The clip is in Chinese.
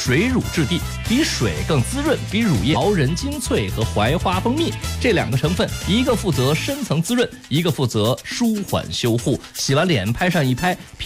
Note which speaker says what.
Speaker 1: 水乳质地，比水更滋润，比乳液桃仁精粹和槐花蜂蜜这2个成分，一个负责深层滋润，一个负责舒缓修护。洗完脸拍上一拍。